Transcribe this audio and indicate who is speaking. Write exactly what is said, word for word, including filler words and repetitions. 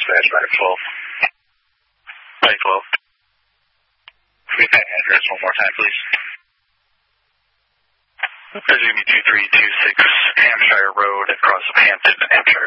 Speaker 1: dispatch, Ride twelve. Ride twelve. Repeat that address one more time, please. This is going to be two three two six Hampshire Road across Hampton, Hampshire.